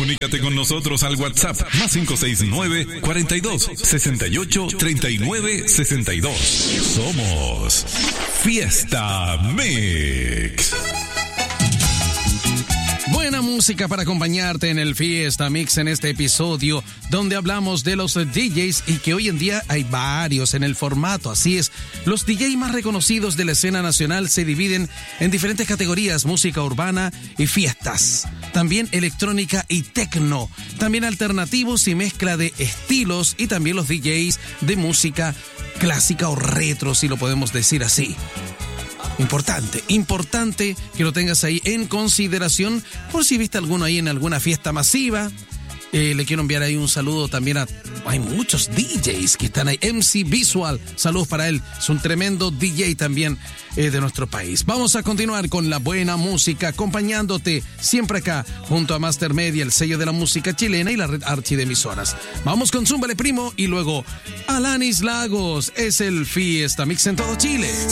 Comunícate con nosotros al WhatsApp más 569 42 68 39 62. Somos Fiesta Mix. Buena música para acompañarte en el Fiesta Mix en este episodio donde hablamos de los DJs y que hoy en día hay varios en el formato. Así es, los DJs más reconocidos de la escena nacional se dividen en diferentes categorías: música urbana y fiestas, también electrónica y techno, también alternativos y mezcla de estilos, y también los DJs de música clásica o retro, si lo podemos decir así. Importante que lo tengas ahí en consideración por si viste alguno ahí en alguna fiesta masiva. Le quiero enviar ahí un saludo también hay muchos DJs que están ahí. MC Visual, saludos para él, es un tremendo DJ también de nuestro país. Vamos a continuar con la buena música, acompañándote siempre acá junto a Master Media, el sello de la música chilena, y la red Archi de emisoras. Vamos con Zúmbale Primo y luego Alanis Lagos. Es el Fiesta Mix en todo Chile.